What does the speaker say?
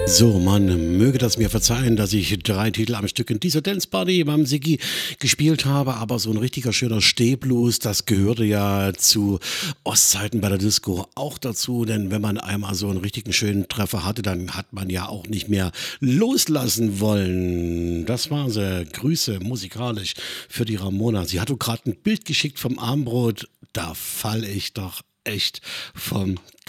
So, man möge das mir verzeihen, dass ich 3 Titel am Stück in dieser Dance Party beim Siggi gespielt habe, aber so ein richtiger schöner Stehblues, das gehörte ja zu Ostzeiten bei der Disco auch dazu, denn wenn man einmal so einen richtigen schönen Treffer hatte, dann hat man ja auch nicht mehr loslassen wollen. Das war sie. Grüße musikalisch für die Ramona. Sie hat gerade ein Bild geschickt vom Armbrot, da falle ich doch echt vom